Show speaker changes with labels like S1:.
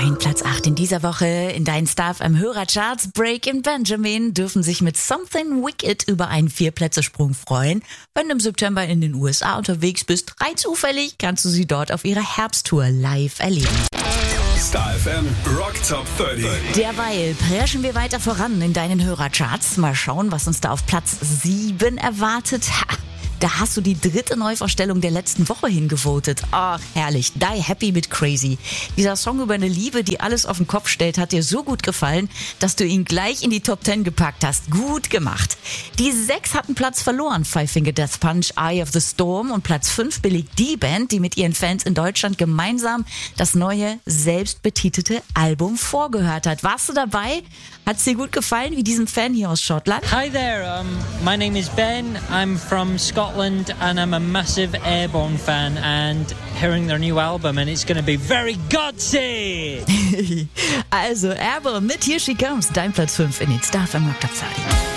S1: Dein Platz 8 in dieser Woche in deinen StarFM Hörercharts. Break and Benjamin dürfen sich mit Something Wicked über einen 4-Plätze-Sprung freuen. Wenn du im September in den USA unterwegs bist, rein zufällig kannst du sie dort auf ihrer Herbsttour live erleben.
S2: StarFM Rock Top 30.
S1: Derweil preschen wir weiter voran in deinen Hörercharts. Mal schauen, was uns da auf Platz 7 erwartet. Da hast du die 3. Neuvorstellung der letzten Woche hingevotet. Ach, herrlich. Die Happy mit Crazy. Dieser Song über eine Liebe, die alles auf den Kopf stellt, hat dir so gut gefallen, dass du ihn gleich in die Top 10 gepackt hast. Gut gemacht. Die 6 hatten Platz verloren. Five Finger Death Punch, Eye of the Storm. Und Platz 5 belegt die Band, die mit ihren Fans in Deutschland gemeinsam das neue, selbstbetitelte Album vorgehört hat. Warst du dabei? Hat's dir gut gefallen, wie diesem Fan hier aus Schottland?
S3: Hi there, my name is Ben. I'm from Scotland and I'm a massive Airborne fan and hearing their new album and it's going to be very gutsy.
S1: Also Airborne mit Here She Comes, dein Platz 5 in den StarFM Rock Top 30.